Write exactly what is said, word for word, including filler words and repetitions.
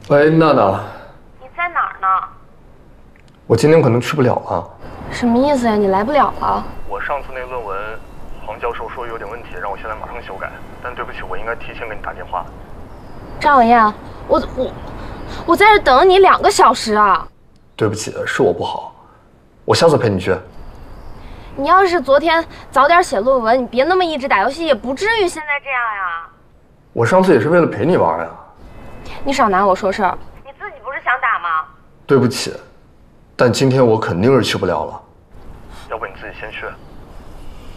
喂，娜娜， 你在哪儿呢？ 我今天可能去不了了。 什么意思呀？你来不了了？ 我上次那个论文，黄教授说有点问题，让我现在马上修改。但对不起，我应该提前给你打电话。 张小燕，我我我在这等你两个小时啊！ 对不起，是我不好，我下次陪你去。 你要是昨天早点写论文，你别那么一直打游戏，也不至于现在这样呀。 我上次也是为了陪你玩呀。 你少拿我说事儿，你自己不是想打吗？ 对不起，但今天我肯定是去不了了。要不你自己先去。